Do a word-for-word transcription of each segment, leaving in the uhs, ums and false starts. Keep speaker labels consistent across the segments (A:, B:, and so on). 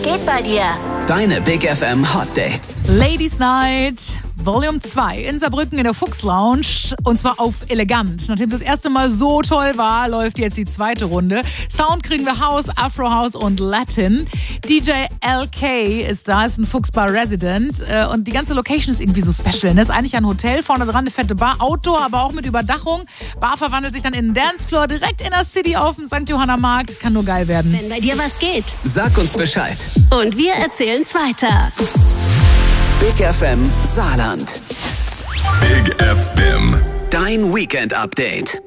A: geht bei dir?
B: Deine Big F M Hot Dates.
C: Ladies Night Volume zwei in Saarbrücken in der Fuchs Lounge, und zwar auf Elegant. Nachdem es das erste Mal so toll war, läuft jetzt die zweite Runde. Sound kriegen wir House, Afro House und Latin. D J L K ist da, ist ein Fuchsbar-Resident, und die ganze Location ist irgendwie so special. Das ist eigentlich ein Hotel, vorne dran eine fette Bar, Outdoor, aber auch mit Überdachung. Bar verwandelt sich dann in einen Dancefloor direkt in der City auf dem Sankt Johanna Markt. Kann nur geil werden.
A: Wenn bei dir was geht.
B: Sag uns Bescheid.
A: Und wir erzählen's weiter.
B: Big F M Saarland.
D: Big F M.
B: Dein Weekend-Update.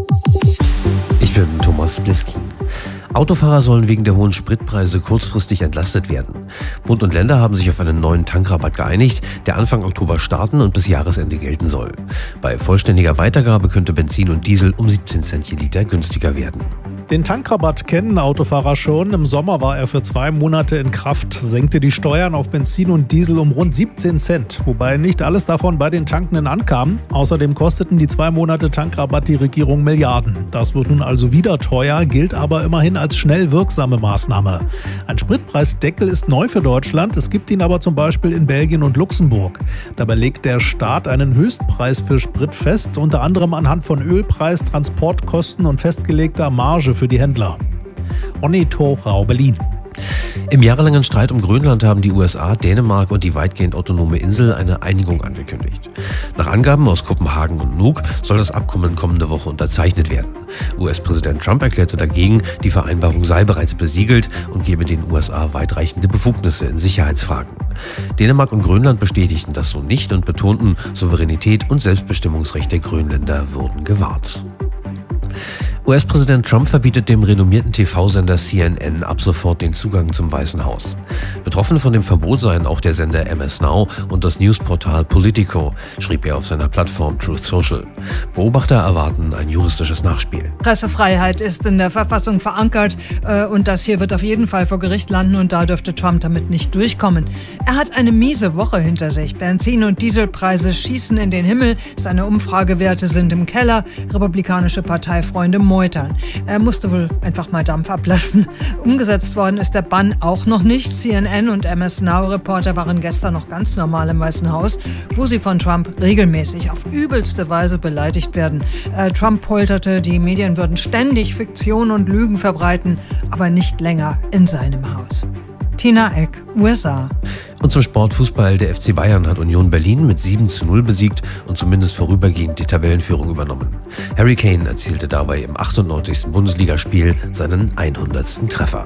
E: Ich bin Thomas Bliski. Autofahrer sollen wegen der hohen Spritpreise kurzfristig entlastet werden. Bund und Länder haben sich auf einen neuen Tankrabatt geeinigt, der Anfang Oktober starten und bis Jahresende gelten soll. Bei vollständiger Weitergabe könnte Benzin und Diesel um siebzehn Cent je Liter günstiger werden.
F: Den Tankrabatt kennen Autofahrer schon. Im Sommer war er für zwei Monate in Kraft, senkte die Steuern auf Benzin und Diesel um rund siebzehn Cent, wobei nicht alles davon bei den Tankenden ankam. Außerdem kosteten die zwei Monate Tankrabatt die Regierung Milliarden. Das wird nun also wieder teuer, gilt aber immerhin als schnell wirksame Maßnahme. Ein Spritpreisdeckel ist neu für Deutschland, es gibt ihn aber zum Beispiel in Belgien und Luxemburg. Dabei legt der Staat einen Höchstpreis für Sprit fest, unter anderem anhand von Ölpreis, Transportkosten und festgelegter Marge für die Händler. Onni Thorau, Berlin.
E: Im jahrelangen Streit um Grönland haben die U S A, Dänemark und die weitgehend autonome Insel eine Einigung angekündigt. Nach Angaben aus Kopenhagen und Nuuk soll das Abkommen kommende Woche unterzeichnet werden. U S-Präsident Trump erklärte dagegen, die Vereinbarung sei bereits besiegelt und gebe den U S A weitreichende Befugnisse in Sicherheitsfragen. Dänemark und Grönland bestätigten das so nicht und betonten, Souveränität und Selbstbestimmungsrecht der Grönländer würden gewahrt. U S-Präsident Trump verbietet dem renommierten T V-Sender C N N ab sofort den Zugang zum Weißen Haus. Betroffen von dem Verbot seien auch der Sender M S Now und das Newsportal Politico, schrieb er auf seiner Plattform Truth Social. Beobachter erwarten ein juristisches Nachspiel.
G: Pressefreiheit ist in der Verfassung verankert, äh, und das hier wird auf jeden Fall vor Gericht landen, und da dürfte Trump damit nicht durchkommen. Er hat eine miese Woche hinter sich. Benzin- und Dieselpreise schießen in den Himmel, seine Umfragewerte sind im Keller, republikanische Parteifreunde meutern. Er musste wohl einfach mal Dampf ablassen. Umgesetzt worden ist der Bann auch noch nicht. C N N und M S Now-Reporter waren gestern noch ganz normal im Weißen Haus, wo sie von Trump regelmäßig auf übelste Weise beleidigt werden. Äh, Trump polterte, die Medien würden ständig Fiktion und Lügen verbreiten, aber nicht länger in seinem Haus. Tina Eck, U S A.
E: Und zum Sportfußball, der F C Bayern hat Union Berlin mit sieben zu null besiegt und zumindest vorübergehend die Tabellenführung übernommen. Harry Kane erzielte dabei im achtundneunzigsten Bundesligaspiel seinen hundertsten Treffer.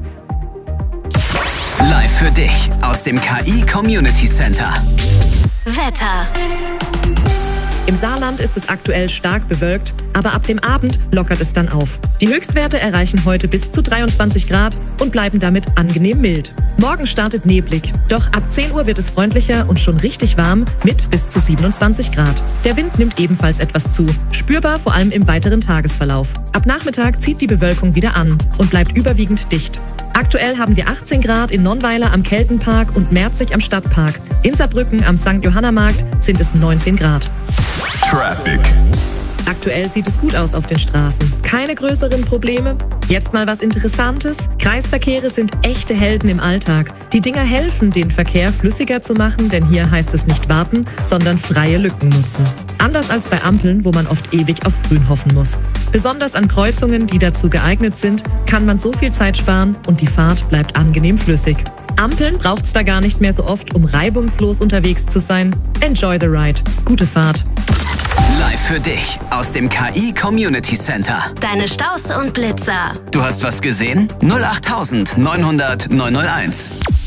B: Live für dich aus dem K I Community Center.
A: Wetter.
H: Im Saarland ist es aktuell stark bewölkt, aber ab dem Abend lockert es dann auf. Die Höchstwerte erreichen heute bis zu dreiundzwanzig Grad und bleiben damit angenehm mild. Morgen startet neblig, doch ab zehn Uhr wird es freundlicher und schon richtig warm mit bis zu siebenundzwanzig Grad. Der Wind nimmt ebenfalls etwas zu, spürbar vor allem im weiteren Tagesverlauf. Ab Nachmittag zieht die Bewölkung wieder an und bleibt überwiegend dicht. Aktuell haben wir achtzehn Grad in Nonnweiler am Keltenpark und Merzig am Stadtpark. In Saarbrücken am Sankt Johanna Markt sind es neunzehn Grad.
D: Traffic.
H: Aktuell sieht es gut aus auf den Straßen. Keine größeren Probleme. Jetzt mal was Interessantes. Kreisverkehre sind echte Helden im Alltag. Die Dinger helfen, den Verkehr flüssiger zu machen, denn hier heißt es nicht warten, sondern freie Lücken nutzen. Anders als bei Ampeln, wo man oft ewig auf Grün hoffen muss. Besonders an Kreuzungen, die dazu geeignet sind, kann man so viel Zeit sparen und die Fahrt bleibt angenehm flüssig. Ampeln braucht's da gar nicht mehr so oft, um reibungslos unterwegs zu sein. Enjoy the ride. Gute Fahrt.
B: Live für dich aus dem K I Community Center.
A: Deine Staus und Blitzer.
B: Du hast was gesehen? null acht neunhundert neunhunderт neunhunderteins.